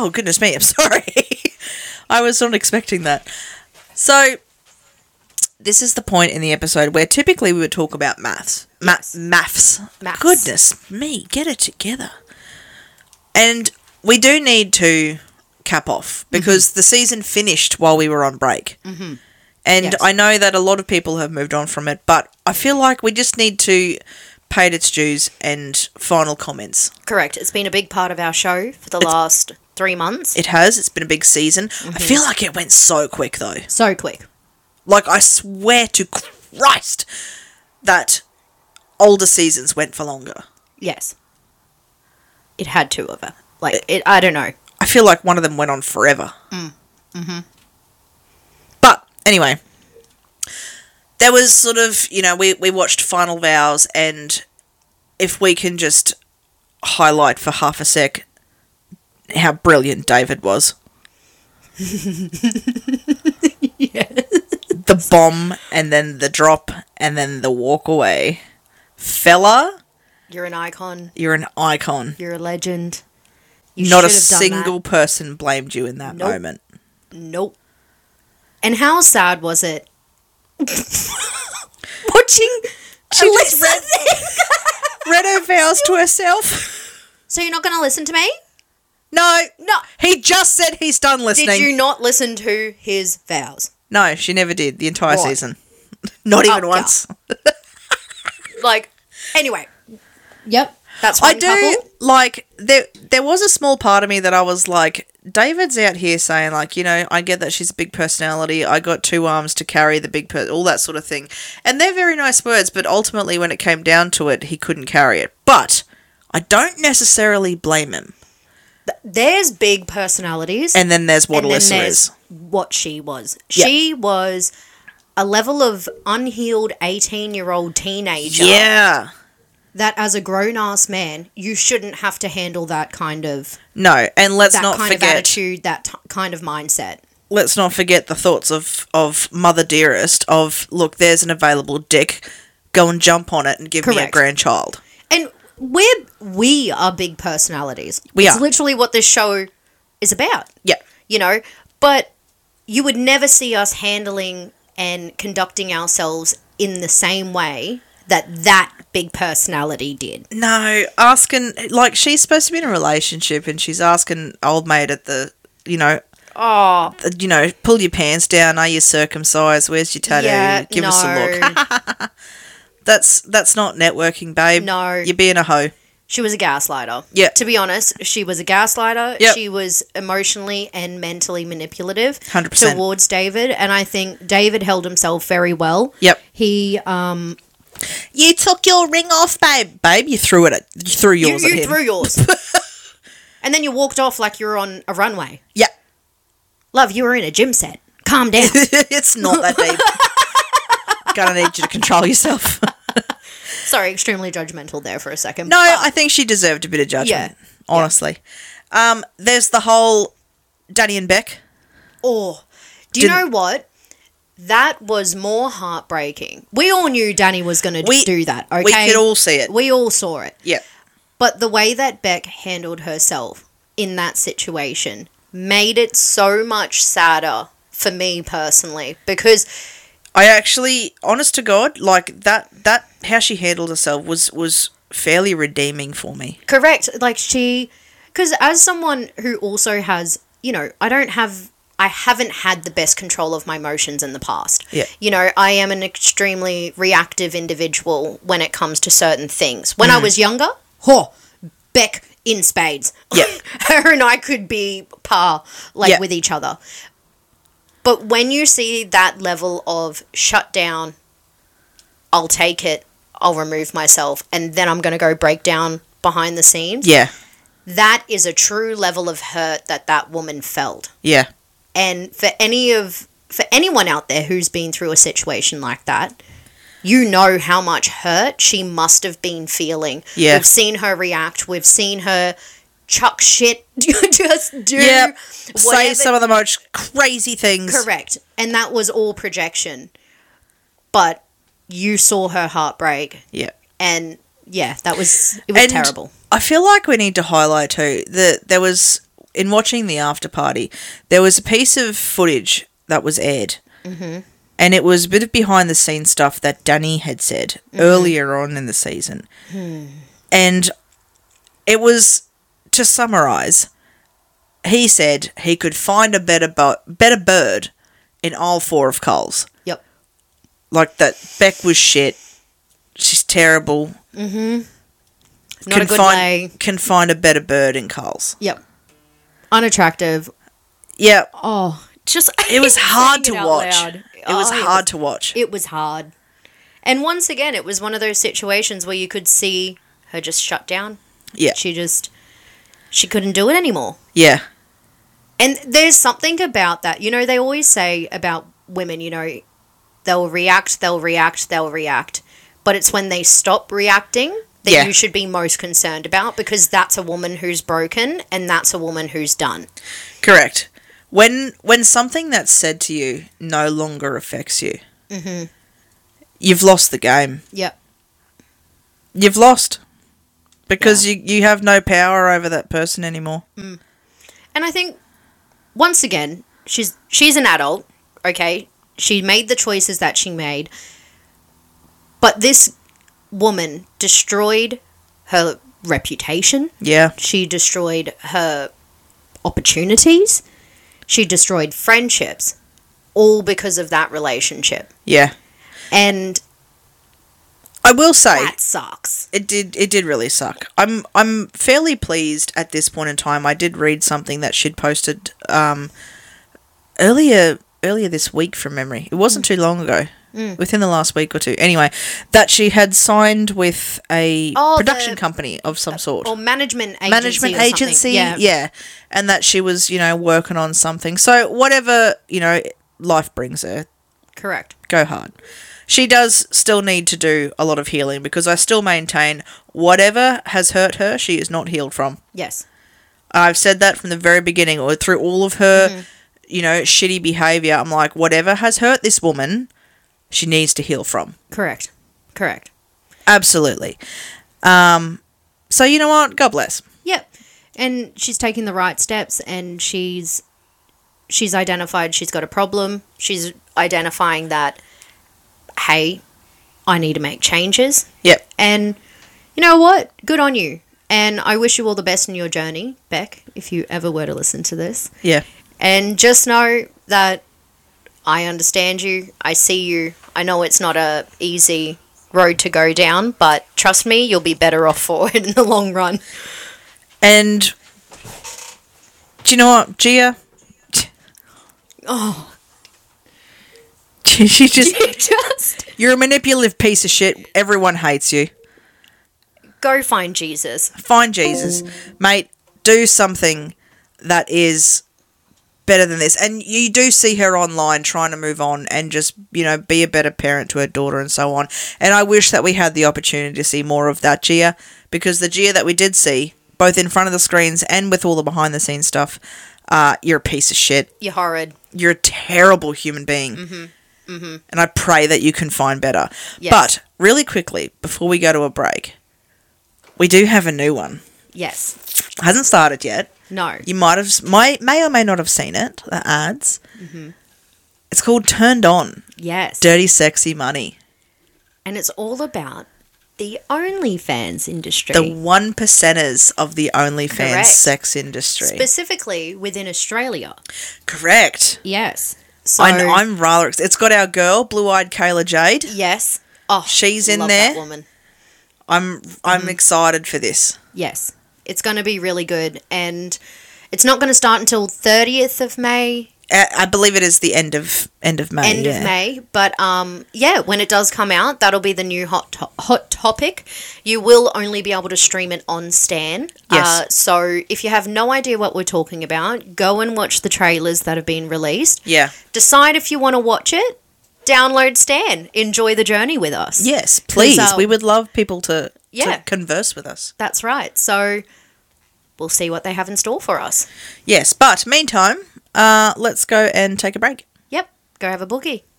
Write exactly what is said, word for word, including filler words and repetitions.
Oh, goodness me. I'm sorry. I was not expecting that. So, this is the point in the episode where typically we would talk about maths. Ma- Yes. maths. Maths. Goodness me. Get it together. And we do need to cap off because mm-hmm. the season finished while we were on break. Mm-hmm. And yes. I know that a lot of people have moved on from it, but I feel like we just need to pay it its dues and final comments. Correct. It's been a big part of our show for the It's, last three months. It has. It's been a big season. Mm-hmm. I feel like it went so quick, though. So quick. Like, I swear to Christ that older seasons went for longer. Yes. It had to have. Like, it, it, I don't know. I feel like one of them went on forever. Mm. Mm-hmm. But, anyway, there was sort of, you know, we, we watched Final Vows, and if we can just highlight for half a sec how brilliant David was. Yes. The bomb, and then the drop, and then the walk away. Fella, You're an icon. you're an icon. You're a legend. You Not a should have done single that. person blamed you in that Nope. moment. Nope. And how sad was it? Watching She just Alyssa read, there. read her vows to herself. So you're not going to listen to me? No, No. he just said he's done listening. Did you not listen to his vows? No, she never did the entire What? season. Not even Oh, once. Like, anyway. Yep. That's I one do, couple. like, there there was a small part of me that I was like, David's out here saying, like, you know, I get that she's a big personality. I got two arms to carry the big person, all that sort of thing. And they're very nice words, but ultimately when it came down to it, he couldn't carry it. But I don't necessarily blame him. There's big personalities. And then there's what and then Alyssa there's is. what she was. Yep. She was a level of unhealed eighteen-year-old teenager. Yeah. That as a grown-ass man, you shouldn't have to handle that kind of No, and let's that not kind forget of attitude, that t- kind of mindset. let's not forget the thoughts of, of Mother Dearest of, look, there's an available dick, go and jump on it and give me a Correct. grandchild. And we're we are big personalities. We it's are. literally what this show is about. Yeah. You know, but you would never see us handling and conducting ourselves in the same way that that big personality did. No, asking, like, she's supposed to be in a relationship and she's asking old mate at the, you know, Oh, the, you know, pull your pants down, are you circumcised, where's your tattoo, yeah, give no. us a look. that's, that's not networking, babe. No. You're being a hoe. She was a gaslighter. Yeah. To be honest, she was a gaslighter. Yep. She was emotionally and mentally manipulative one hundred percent. towards David, and I think David held himself very well. Yep. He um You took your ring off, babe. Babe, you threw it at, you threw you, yours you at him. threw yours. And then you walked off like you were on a runway. Yeah. Love, you were in a gym set. Calm down. It's not that deep. Gonna need you to control yourself. Sorry, extremely judgmental there for a second. No, but I think she deserved a bit of judgment, Yeah. honestly. Um, there's the whole Danny and Beck. Oh, do you Didn't- know what? That was more heartbreaking. We all knew Danny was going to We- do that, okay? We could all see it. We all saw it. Yeah. But the way that Beck handled herself in that situation made it so much sadder for me personally, because I actually, honest to God, like that, that how she handled herself was, was fairly redeeming for me. correct, like she, because as someone who also has, you know, I don't have, I haven't had the best control of my emotions in the past. Yeah. You know, I am an extremely reactive individual when it comes to certain things. When I was younger, oh, Beck in spades. Yeah. Her and I could be par, like, Yeah. with each other. But when you see that level of shut down, I'll take it, I'll remove myself, and then I'm going to go break down behind the scenes. Yeah. That is a true level of hurt that that woman felt. Yeah. And for any of for anyone out there who's been through a situation like that, you know how much hurt she must have been feeling. Yeah. We've seen her react. We've seen her chuck shit, just do Yep. Say whatever. some of the most crazy things. Correct. And that was all projection. But you saw her heartbreak. Yeah. And yeah, that was, it was And terrible. I feel like we need to highlight too that there was in watching the after party, there was a piece of footage that was aired. Mm-hmm. And it was a bit of behind the scenes stuff that Danny had said mm-hmm. earlier on in the season. Hmm. And it was, to summarise, he said he could find a better, bu- better bird in all four of Coles. Yep. Like that Beck was shit. She's terrible. Mm-hmm. Not can a good find, way. Can find a better bird in Coles. Yep. Unattractive. Yeah. Oh, just... It was hard to watch. Loud. It was oh, hard it was, to watch. It was hard. And once again, it was one of those situations where you could see her just shut down. Yeah. She just... She couldn't do it anymore. Yeah. And there's something about that. You know, they always say about women, you know, they'll react, they'll react, they'll react. But it's when they stop reacting that yeah. you should be most concerned about, because that's a woman who's broken and that's a woman who's done. Correct. When when something that's said to you no longer affects you, mm-hmm. you've lost the game. Yep. You've lost. Because yeah. you, you have no power over that person anymore. Mm. And I think, once again, she's she's an adult, okay? She made the choices that she made. But this woman destroyed her reputation. Yeah. She destroyed her opportunities. She destroyed friendships. All because of that relationship. Yeah. And I will say that sucks. It did it did really suck. I'm I'm fairly pleased at this point in time. I did read something that she'd posted um earlier earlier this week from memory. It wasn't mm. too long ago. Mm. Within the last week or two. Anyway, that she had signed with a oh, production the, company of some sort. Or management agency. Management or agency, yeah. yeah. And that she was, you know, working on something. So whatever, you know, life brings her. Correct. Go hard. She does still need to do a lot of healing, because I still maintain whatever has hurt her, she is not healed from. Yes. I've said that from the very beginning, or through all of her, mm-hmm. you know, shitty behaviour. I'm like, whatever has hurt this woman, she needs to heal from. Correct. Correct. Absolutely. Um, so you know what? God bless. Yep. And she's taking the right steps, and she's she's identified she's got a problem. She's identifying that, hey, I need to make changes. Yep. And you know what? Good on you. And I wish you all the best in your journey, Beck, if you ever were to listen to this. Yeah. And just know that I understand you. I see you. I know it's not a easy road to go down, but trust me, you'll be better off for it in the long run. And do you know what, Gia? Oh. she just, you just... You're a manipulative piece of shit. Everyone hates you. Go find Jesus. Find Jesus. Mate, do something that is better than this. And you do see her online trying to move on and just, you know, be a better parent to her daughter and so on. And I wish that we had the opportunity to see more of that Gia, because the Gia that we did see, both in front of the screens and with all the behind the scenes stuff, uh, you're a piece of shit. You're horrid. You're a terrible human being. Mm-hmm. Mm-hmm. And I pray that you can find better. Yes. But really quickly, before we go to a break, we do have a new one. Yes. Hasn't started yet. No. You might have, may, may or may not have seen it, the ads. Mm-hmm. It's called Turned On. Yes. Dirty Sexy Money. And it's all about the OnlyFans industry. The one percenters of the OnlyFans Correct. Sex industry. Specifically within Australia. Correct. Yes. So I, I'm rather, it's got our girl, blue-eyed Kayla Jade. Yes. Oh, she's in love there. That woman. I'm I'm mm. excited for this. Yes. It's going to be really good. And it's not going to start until thirtieth of May. I, I believe it is the end of end of May. End yeah. of May. But, um, yeah, when it does come out, that'll be the new hot to- hot topic. You will only be able to stream it on Stan. Yes. Uh, so if you have no idea what we're talking about, go and watch the trailers that have been released. Yeah. Decide if you want to watch it. Download Stan. Enjoy the journey with us. Yes, please. Uh, we would love people to, yeah. to converse with us. That's right. So we'll see what they have in store for us. Yes, but meantime, uh, let's go and take a break. Yep. Go have a boogie.